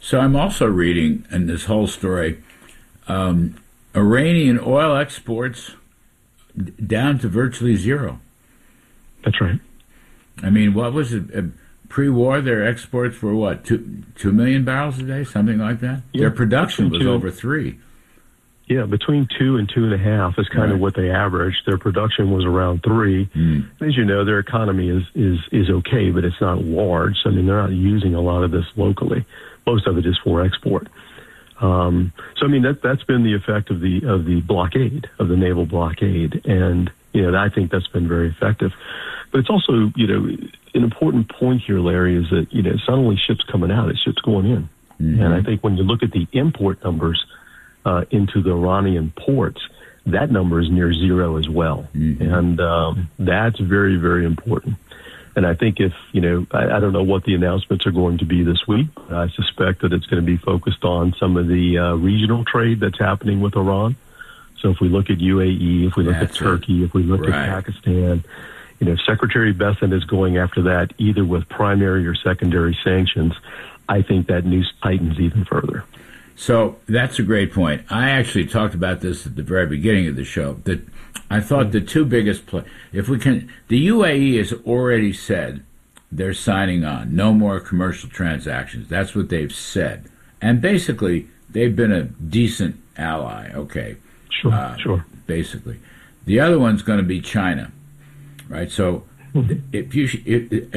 So I'm also reading in this whole story, Iranian oil exports down to virtually zero. That's right. I mean, what was it? Pre-war, their exports were what, 2 million barrels a day, something like that? Yeah, their production was over 3. Yeah, between 2 and 2.5 is kind of what they averaged. Their production was around 3. As you know, their economy is okay, but it's not large. I mean, they're not using a lot of this locally. Most of it is for export. So I mean, that's been the effect of the blockade, of the naval blockade, and I think that's been very effective. But it's also an important point here, Larry, is that it's not only ships coming out, it's ships going in. And I think when you look at the import numbers into the Iranian ports, that number is near zero as well. And that's very, very important. And I think if, I don't know what the announcements are going to be this week. I suspect that it's going to be focused on some of the regional trade that's happening with Iran. So if we look at UAE, if we look at Turkey, if we look at Pakistan, Secretary Bessent is going after that either with primary or secondary sanctions. I think that news tightens even further. So that's a great point. I actually talked about this at the very beginning of the show, that I thought the two biggest if we can, the UAE has already said they're signing on, no more commercial transactions. That's what they've said. And basically, they've been a decent ally, okay. Sure. Basically. The other one's going to be China, right? So if you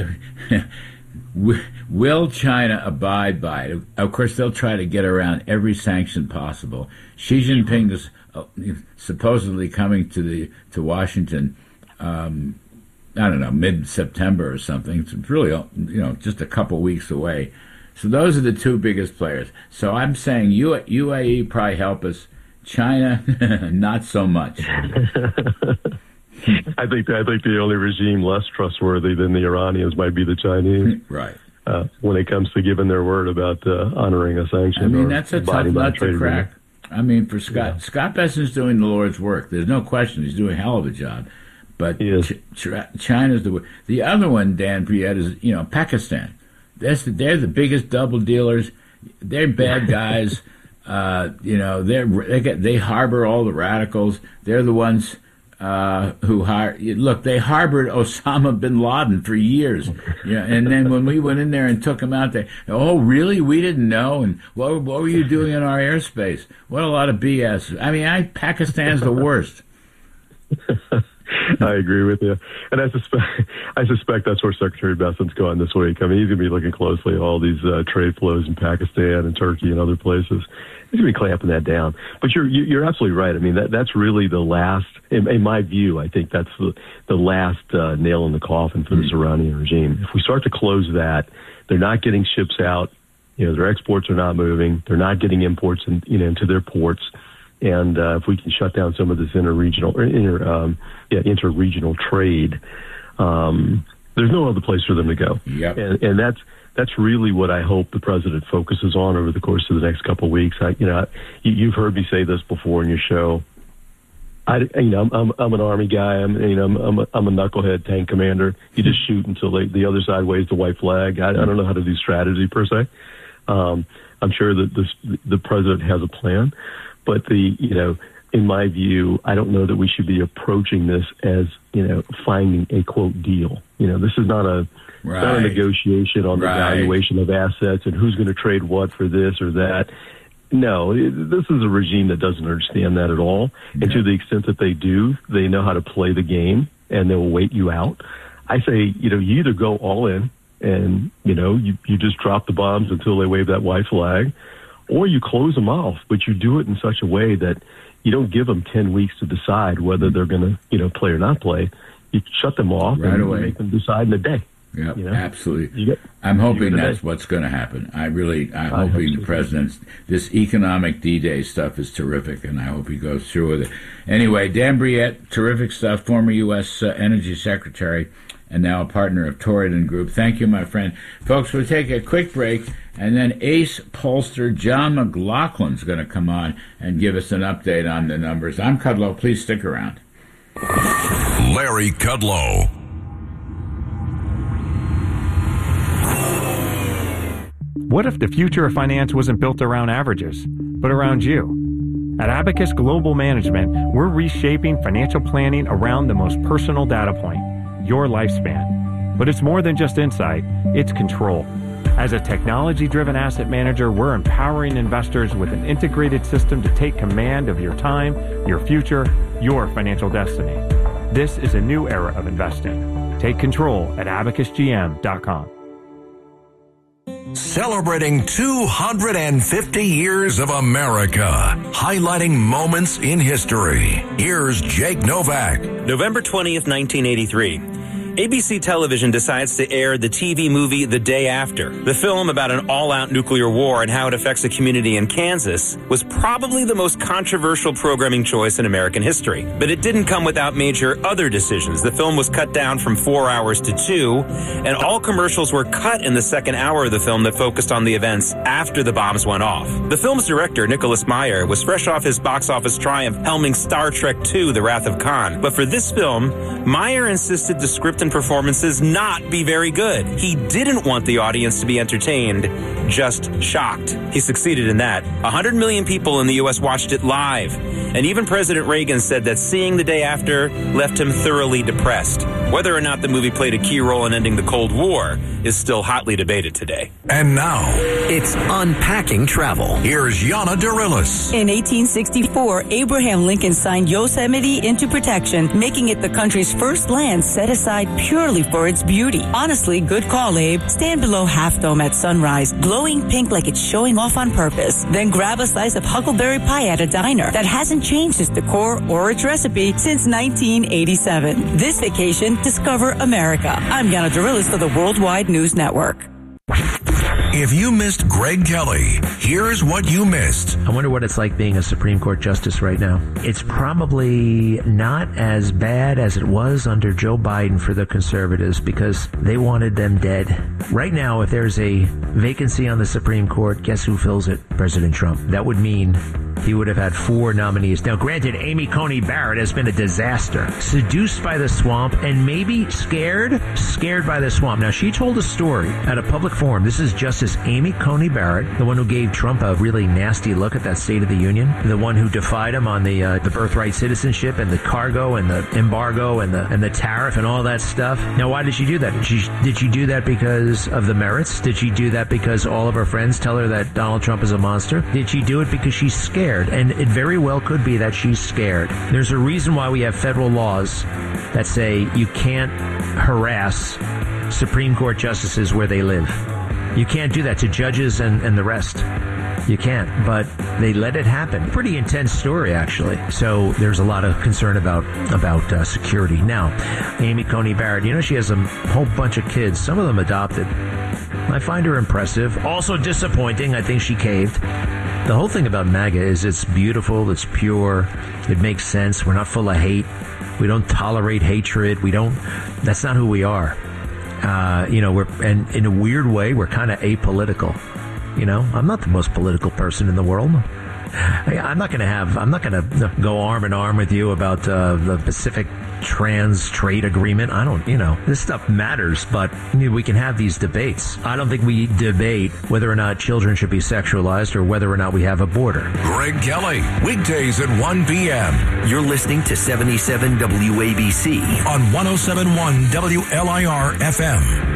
will China abide by it? Of course, they'll try to get around every sanction possible. Xi Jinping is supposedly coming to Washington. I don't know, mid-September or something. It's really just a couple weeks away. So those are the two biggest players. So I'm saying UAE probably help us. China, not so much. I think the only regime less trustworthy than the Iranians might be the Chinese. Right. When it comes to giving their word about honoring a sanction. I mean, that's a tough nut to crack. I mean, for Scott Bessent's doing the Lord's work. There's no question he's doing a hell of a job. But China's the other one, Dan Briette, is Pakistan. They're the biggest double dealers. They're bad guys. They harbor all the radicals. They're the ones who they harbored Osama bin Laden for years. And then when we went in there and took him out there, oh, really? We didn't know. And what were you doing in our airspace? What a lot of BS. I mean, Pakistan's the worst. I agree with you. And I suspect that's where Secretary Bessent's going this week. I mean, he's going to be looking closely at all these trade flows in Pakistan and Turkey and other places. He's going to be clamping that down. But you're absolutely right. I mean, that's really the last, in my view, I think that's the last nail in the coffin for this Iranian regime. If we start to close that, they're not getting ships out. Their exports are not moving. They're not getting imports into their ports. And if we can shut down some of this interregional trade, there's no other place for them to go. Yep. And that's really what I hope the president focuses on over the course of the next couple of weeks. You've heard me say this before in your show. I'm an Army guy. I'm a knucklehead tank commander. You just shoot until the other side waves the white flag. I don't know how to do strategy per se. I'm sure that the president has a plan. But in my view, I don't know that we should be approaching this as, finding a quote deal. This is not a negotiation on the valuation of assets and who's going to trade what for this or that. No, this is a regime that doesn't understand that at all. Yeah. And to the extent that they do, they know how to play the game and they will wait you out. I say, you either go all in and, you just drop the bombs until they wave that white flag, or you close them off, but you do it in such a way that you don't give them 10 weeks to decide whether they're going to, play or not play. You shut them off right away. Make them decide in a day. Yeah, absolutely. I'm hoping that's what's going to happen. I'm hoping the president's, this economic D-Day stuff is terrific, and I hope he goes through with it. Anyway, Dan Briette, terrific stuff, former U.S. Energy Secretary, and now a partner of Torridon Group. Thank you, my friend. Folks, we'll take a quick break, and then ace pollster John McLaughlin's going to come on and give us an update on the numbers. I'm Kudlow. Please stick around. Larry Kudlow. What if the future of finance wasn't built around averages, but around you? At Abacus Global Management, we're reshaping financial planning around the most personal data point, your lifespan. But it's more than just insight, it's control. As a technology-driven asset manager, we're empowering investors with an integrated system to take command of your time, your future, your financial destiny. This is a new era of investing. Take control at abacusgm.com. Celebrating 250 years of America, highlighting moments in history. Here's Jake Novak. November 20th, 1983. ABC Television decides to air the TV movie The Day After. The film about an all-out nuclear war and how it affects a community in Kansas was probably the most controversial programming choice in American history. But it didn't come without major other decisions. The film was cut down from 4 hours to 2, and all commercials were cut in the second hour of the film that focused on the events after the bombs went off. The film's director, Nicholas Meyer, was fresh off his box office triumph helming Star Trek II, The Wrath of Khan. But for this film, Meyer insisted the script and performances not be very good. He didn't want the audience to be entertained, just shocked. He succeeded in that. 100 million people in the U.S. watched it live, and even President Reagan said that seeing The Day After left him thoroughly depressed. Whether or not the movie played a key role in ending the Cold War is still hotly debated today. And now, it's Unpacking Travel. Here's Yana Darilis. In 1864, Abraham Lincoln signed Yosemite into protection, making it the country's first land set aside purely for its beauty. Honestly, good call, Abe. Stand below Half Dome at sunrise, glowing pink like it's showing off on purpose. Then grab a slice of huckleberry pie at a diner that hasn't changed its decor or its recipe since 1987. This vacation, discover America. I'm Yana Darilis for the Worldwide News Network. If you missed Greg Kelly, here's what you missed. I wonder what it's like being a Supreme Court justice right now. It's probably not as bad as it was under Joe Biden for the conservatives because they wanted them dead. Right now, if there's a vacancy on the Supreme Court, guess who fills it? President Trump. That would mean he would have had 4 nominees. Now, granted, Amy Coney Barrett has been a disaster. Seduced by the swamp and maybe scared by the swamp. Now, she told a story at a public forum. This is Justice Amy Coney Barrett, the one who gave Trump a really nasty look at that State of the Union, the one who defied him on the birthright citizenship and the cargo and the embargo and the tariff and all that stuff. Now, why did she do that? Did she do that because of the merits? Did she do that because all of her friends tell her that Donald Trump is a monster? Did she do it because she's scared? And it very well could be that she's scared. There's a reason why we have federal laws that say you can't harass Supreme Court justices where they live. You can't do that to judges and the rest. You can't, but they let it happen. Pretty intense story, actually. So there's a lot of concern about security. Now, Amy Coney Barrett, she has a whole bunch of kids, some of them adopted. I find her impressive. Also disappointing. I think she caved. The whole thing about MAGA is it's beautiful, it's pure, it makes sense. We're not full of hate. We don't tolerate hatred. That's not who we are. And in a weird way, we're kind of apolitical. I'm not the most political person in the world. I'm not going to go arm in arm with you about the Pacific Trans Trade Agreement. This stuff matters, but we can have these debates. I don't think we debate whether or not children should be sexualized or whether or not we have a border. Greg Kelly, weekdays at 1 p.m. You're listening to 77 WABC on 107.1 WLIR FM.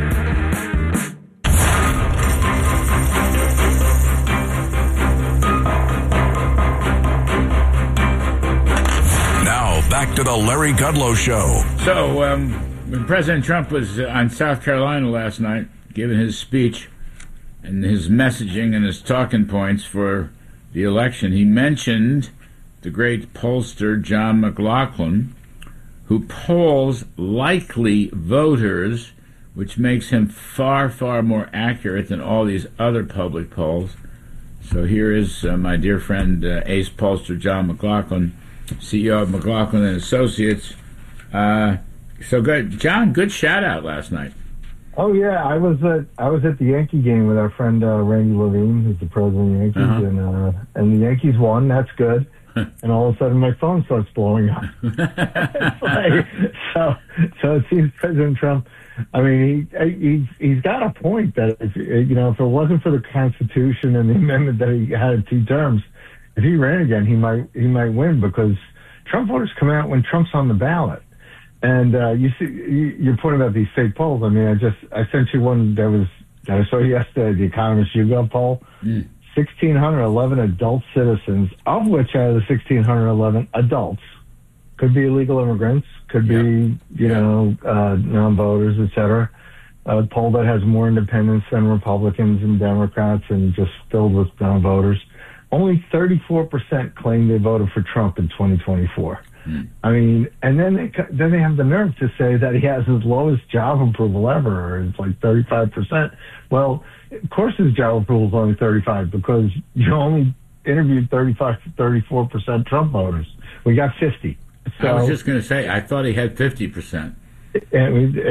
Back to the Larry Kudlow Show. So, when President Trump was on South Carolina last night, giving his speech and his messaging and his talking points for the election, he mentioned the great pollster John McLaughlin, who polls likely voters, which makes him far, far more accurate than all these other public polls. So here is my dear friend, ace pollster John McLaughlin, CEO of McLaughlin and Associates. So good, John. Good shout out last night. Oh yeah, I was at the Yankee game with our friend Randy Levine, who's the president of the Yankees, and the Yankees won. That's good. and all of a sudden my phone starts blowing up. It's like, so it seems President Trump, I mean, he's got a point that if it wasn't for the Constitution and the amendment that he had at 2 terms, if he ran again, he might win, because Trump voters come out when Trump's on the ballot. And you see, you're pointing about these fake polls. I mean, I sent you one that I saw yesterday, the Economist YouGov poll. 1,611 adult citizens, of which out of the 1,611 adults could be illegal immigrants, could be, non-voters, et cetera. A poll that has more independents than Republicans and Democrats and just filled with non-voters. Only 34% claim they voted for Trump in 2024. I mean, and then they have the nerve to say that he has his lowest job approval ever, or it's like 35%. Well, of course his job approval is only 35 because you only interviewed 34% Trump voters. We got 50. So, I was just going to say, I thought he had 50%. And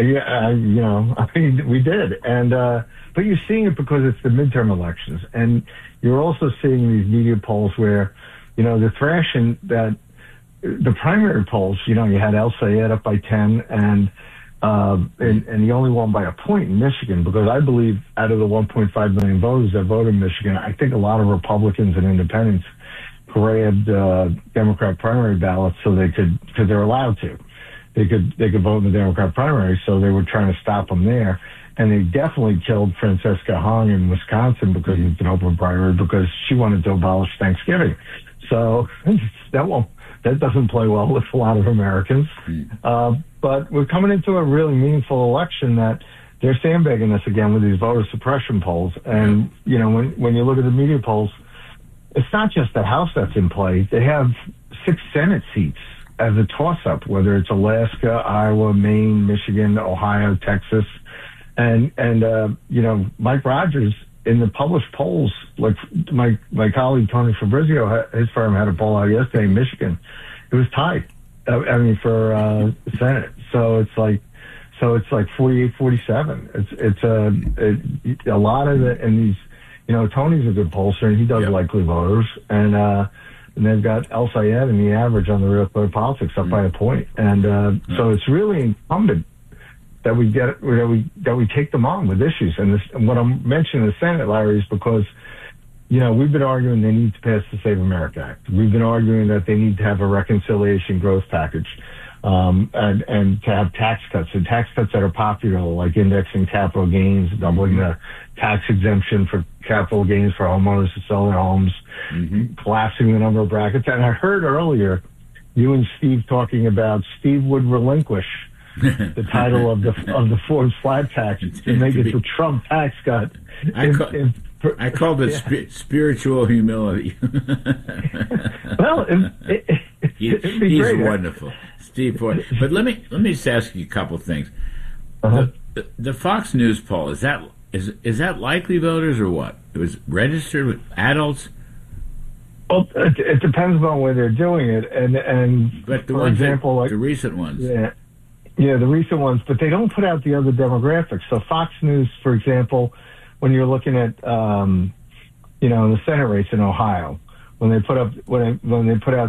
we did. And but you're seeing it because it's the midterm elections, and you're also seeing these media polls where, they're thrashing that. The primary polls, you had El Sayed up by 10, and he only won by a point in Michigan, because I believe out of the 1.5 million voters that voted in Michigan, I think a lot of Republicans and independents grabbed Democrat primary ballots because they're allowed to. They could vote in the Democrat primary, so they were trying to stop them there. And they definitely killed Francesca Hong in Wisconsin because it's an open primary, because she wanted to abolish Thanksgiving. So that doesn't play well with a lot of Americans. But we're coming into a really meaningful election that they're sandbagging us again with these voter suppression polls. And, when you look at the media polls, it's not just the House that's in play. They have 6 Senate seats as a toss-up, whether it's Alaska, Iowa, Maine, Michigan, Ohio, Texas. And Mike Rogers, in the published polls, like my colleague Tony Fabrizio, his firm had a poll out yesterday in Michigan. It was tied. For Senate. So it's like 48-47. It's a lot of it, and these, Tony's a good pollster, and he does likely voters, and they've got El Sayed and the average on the Real Clear Politics up by a point, and so it's really incumbent that we take them on with issues. And what I'm mentioning the Senate, Larry, is because we've been arguing they need to pass the Save America Act. We've been arguing that they need to have a reconciliation growth package, and to have tax cuts, and tax cuts that are popular, like indexing capital gains, doubling the tax exemption for capital gains for homeowners to sell their homes, collapsing the number of brackets. And I heard earlier you and Steve talking about Steve would relinquish the title of the Forbes flat tax to make it the Trump tax cut. I called it spiritual humility. Well, he's great, wonderful, Steve Ford. But let me just ask you a couple things. The Fox News poll, is that likely voters or what? It was registered with adults. Well, it depends on where they're doing it, and but for example, like the recent ones. Yeah, the recent ones, but they don't put out the other demographics. So Fox News, for example, when you're looking at the Senate race in Ohio, when they put out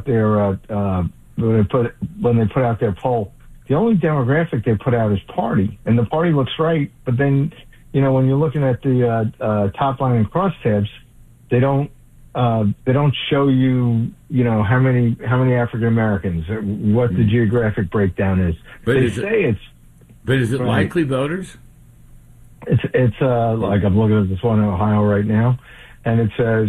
their poll, the only demographic they put out is party, and the party looks right. But then, when you're looking at the top line and crosstabs, they don't show you, how many African Americans, what the geographic breakdown is. But is it likely voters? It's like I'm looking at this one in Ohio right now, and it says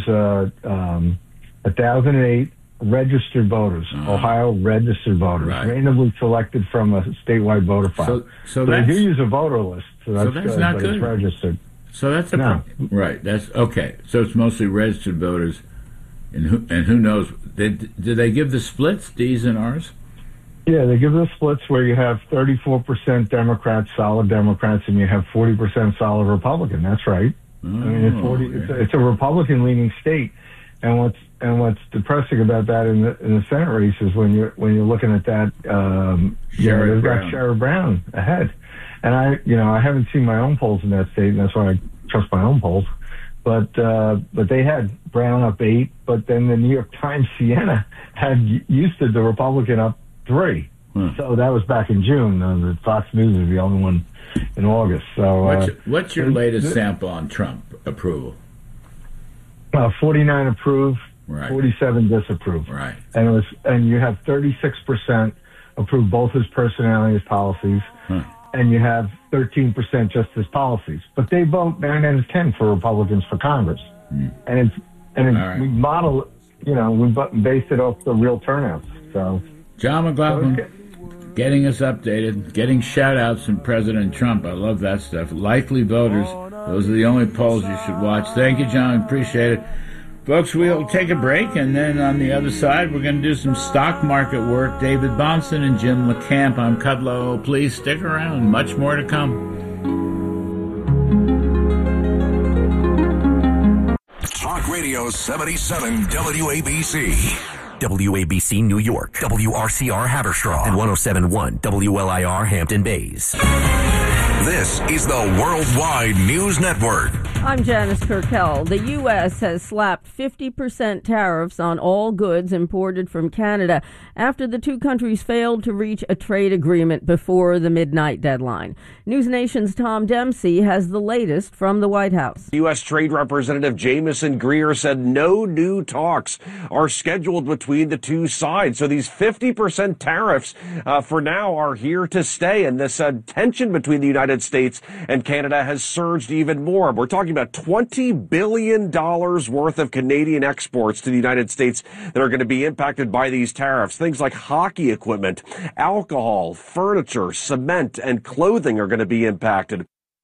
1,008 registered voters. Ohio registered voters, randomly selected from a statewide voter file. So they do use a voter list. So that's good, not but good. It's registered. So that's right. That's okay. So it's mostly registered voters, and who knows? Did they give the splits, D's and R's? Yeah, they give the splits where you have 34% Democrats, solid Democrats, and you have 40% solid Republican. That's right. I mean, it's a Republican-leaning state, and what's depressing about that in the Senate race is when you're looking at that, they've got Sherrod Brown ahead, and I haven't seen my own polls in that state, and that's why I trust my own polls. but they had Brown up 8, but then the New York Times Siena had Husted, the Republican, up 3. So that was back in June. The Fox News was the only one in August. So what's your latest sample on Trump approval? 49 approve, right. 47 disapprove. Right. And you have 36% approve both his personality and his policies, and you have 13% just his policies. But they vote 9 out of 10 for Republicans for Congress, and right. we model, we based it off the real turnouts. So John McLaughlin. Getting us updated, getting shout-outs from President Trump. I love that stuff. Likely voters, those are the only polls you should watch. Thank you, John. Appreciate it. Folks, we'll take a break, and then on the other side, we're going to do some stock market work. David Bonson and Jim LeCamp. I'm Kudlow. Please stick around. Much more to come. Talk Radio 77 WABC. WABC New York, WRCR Haverstraw, and 107.1 WLIR Hampton Bays. This is the Worldwide News Network. I'm Janice Kurkel. The U.S. has slapped 50% tariffs on all goods imported from Canada after the two countries failed to reach a trade agreement before the midnight deadline. News Nation's Tom Dempsey has the latest from the White House. U.S. Trade Representative Jamieson Greer said no new talks are scheduled between the two sides. So these 50% tariffs for now are here to stay. And this tension between the United States and Canada has surged even more. We're talking about $20 billion worth of Canadian exports to the United States that are going to be impacted by these tariffs. Things like hockey equipment, alcohol, furniture, cement, and clothing are going to be impacted.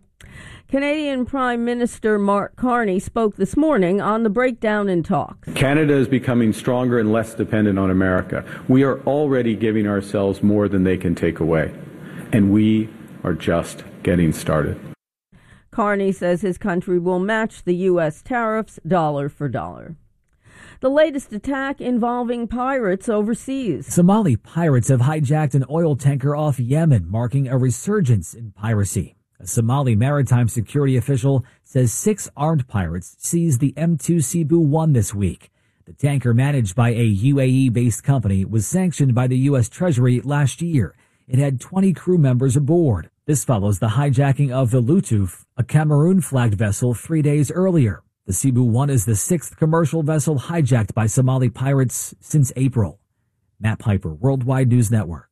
Canadian Prime Minister Mark Carney spoke this morning on the breakdown in talks. Canada is becoming stronger and less dependent on America. We are already giving ourselves more than they can take away, and we are just getting started. Carney says his country will match the U.S. tariffs dollar for dollar. The latest attack involving pirates overseas. Somali pirates have hijacked an oil tanker off Yemen, marking a resurgence in piracy. A Somali maritime security official says 6 armed pirates seized the M2 Cebu 1 this week. The tanker, managed by a UAE-based company, was sanctioned by the U.S. Treasury last year. It had 20 crew members aboard. This follows the hijacking of the Lutuf, a Cameroon-flagged vessel, 3 days earlier. The Cebu 1 is the 6th commercial vessel hijacked by Somali pirates since April. Matt Piper, Worldwide News Network.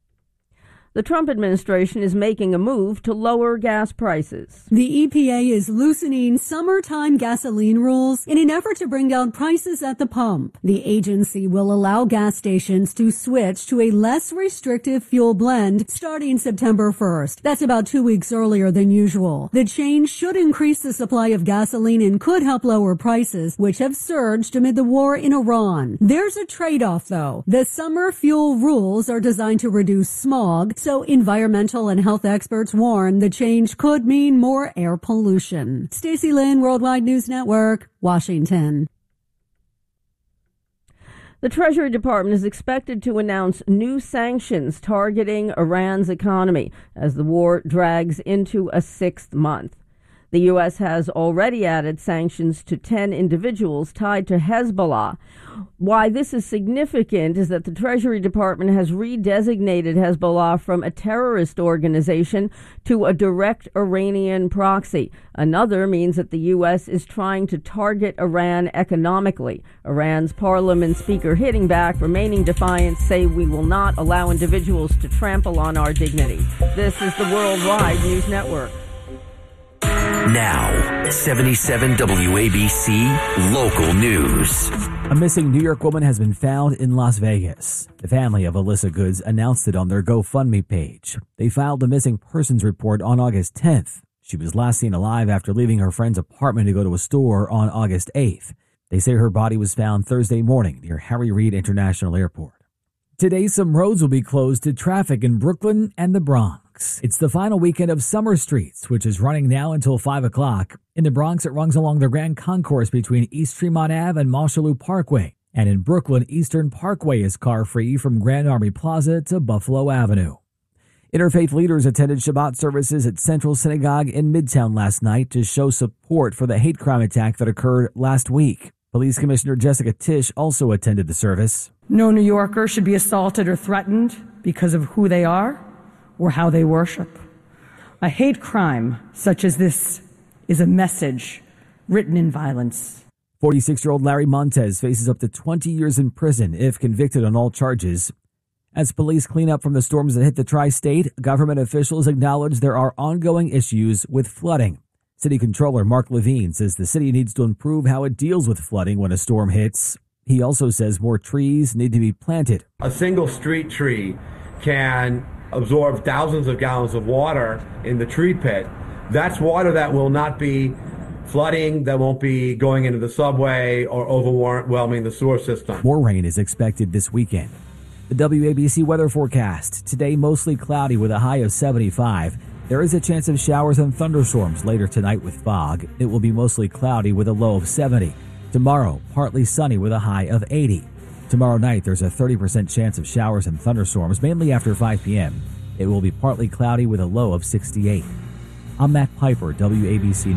The Trump administration is making a move to lower gas prices. The EPA is loosening summertime gasoline rules in an effort to bring down prices at the pump. The agency will allow gas stations to switch to a less restrictive fuel blend starting September 1st. That's about 2 weeks earlier than usual. The change should increase the supply of gasoline and could help lower prices, which have surged amid the war in Iran. There's a trade-off, though. The summer fuel rules are designed to reduce smog, so environmental and health experts warn the change could mean more air pollution. Stacey Lynn, Worldwide News Network, Washington. The Treasury Department is expected to announce new sanctions targeting Iran's economy as the war drags into a 6th month. The U.S. has already added sanctions to 10 individuals tied to Hezbollah. Why this is significant is that the Treasury Department has redesignated Hezbollah from a terrorist organization to a direct Iranian proxy. Another means that the U.S. is trying to target Iran economically. Iran's parliament speaker hitting back, remaining defiant, say we will not allow individuals to trample on our dignity. This is the Worldwide News Network. Now, 77 WABC Local News. A missing New York woman has been found in Las Vegas. The family of Alyssa Goods announced it on their GoFundMe page. They filed a missing persons report on August 10th. She was last seen alive after leaving her friend's apartment to go to a store on August 8th. They say her body was found Thursday morning near Harry Reid International Airport. Today, some roads will be closed to traffic in Brooklyn and the Bronx. It's the final weekend of Summer Streets, which is running now until 5 o'clock. In the Bronx, it runs along the Grand Concourse between East Tremont Ave and Mosholu Parkway. And in Brooklyn, Eastern Parkway is car-free from Grand Army Plaza to Buffalo Avenue. Interfaith leaders attended Shabbat services at Central Synagogue in Midtown last night to show support for the hate crime attack that occurred last week. Police Commissioner Jessica Tisch also attended the service. No New Yorker should be assaulted or threatened because of who they are or how they worship. A hate crime such as this is a message written in violence. 46-year-old Larry Montez faces up to 20 years in prison if convicted on all charges. As police clean up from the storms that hit the tri-state, government officials acknowledge there are ongoing issues with flooding. City Controller Mark Levine says the city needs to improve how it deals with flooding when a storm hits. He also says more trees need to be planted. A single street tree can absorb thousands of gallons of water in the tree pit. That's water that will not be flooding, that won't be going into the subway or overwhelming the sewer system. More rain is expected this weekend. The WABC weather forecast. Today, mostly cloudy with a high of 75. There is a chance of showers and thunderstorms later tonight with fog. It will be mostly cloudy with a low of 70. Tomorrow, partly sunny with a high of 80. Tomorrow night, there's a 30% chance of showers and thunderstorms, mainly after 5 p.m. It will be partly cloudy with a low of 68. I'm Matt Piper, WABC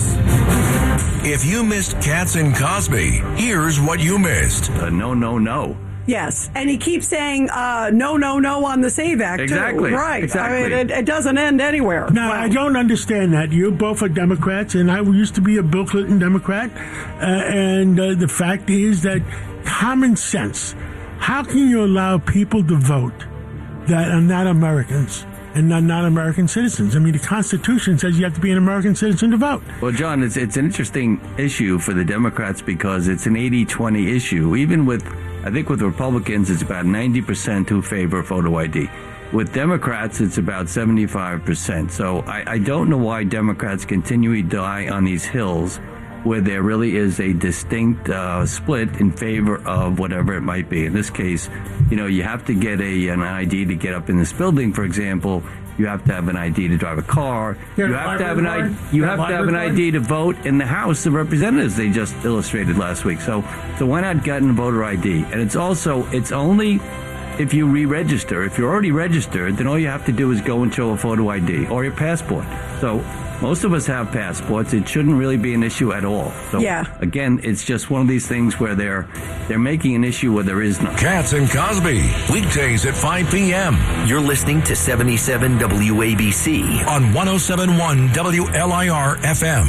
News. If you missed Katz and Cosby, here's what you missed. No. Yes, and he keeps saying no on the SAVE Act, exactly. too. Right. Exactly. I mean, it doesn't end anywhere. Now, I don't understand that. You both are Democrats, and I used to be a Bill Clinton Democrat. And the fact is that common sense, how can you allow people to vote that are not Americans and not American citizens? I mean, the Constitution says you have to be an American citizen to vote. Well, John, it's an interesting issue for the Democrats because it's an 80-20 issue. Even with, I think with Republicans, it's about 90% who favor photo ID. With Democrats, it's about 75%. So I don't know why Democrats continually die on these hills where there really is a distinct split in favor of whatever it might be. In this case, you have to get an ID to get up in this building, for example. You have to have an ID to drive a car. You have to have an ID. You have to have an ID to vote in the House of Representatives. They just illustrated last week. So why not get a voter ID? And it's only if you re-register. If you're already registered, then all you have to do is go and show a photo ID or your passport. So most of us have passports. It shouldn't really be an issue at all. So again, it's just one of these things where they're making an issue where there is none. Katz and Cosby, weekdays at 5 p.m. You're listening to 77 WABC on 107.1 WLIR FM.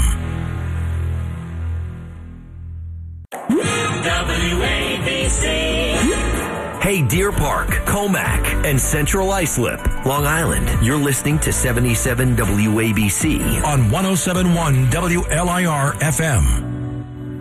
WABC. Hey, Deer Park, Comac, and Central Islip, Long Island. You're listening to 77 WABC on 107.1 WLIR FM.